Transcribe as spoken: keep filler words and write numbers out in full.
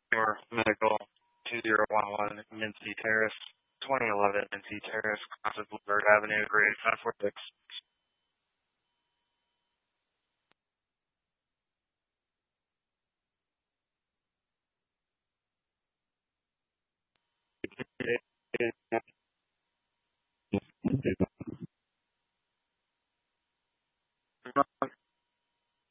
Or Medical two zero one one Mincy Terrace, twenty eleven Mincy Terrace, Classic Boulevard Avenue, grade five four six.